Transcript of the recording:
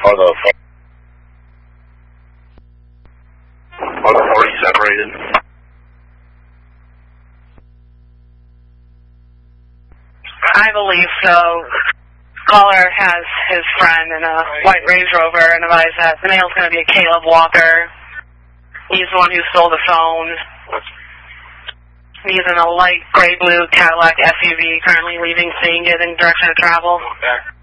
Are the parties separated? I believe so. Caller has his friend in a white Range Rover and advised that the male's going to be a Caleb Walker. He's the one who stole the phone. He's in a light gray-blue Cadillac SUV, currently leaving scene, getting direction of travel. Back.